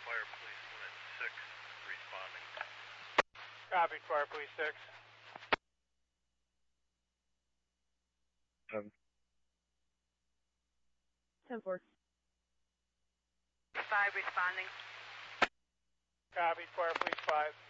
Fire Police Unit 6 responding. Copy, Fire Police 6. 10-4. 5 responding. Copy, Fire Police 5.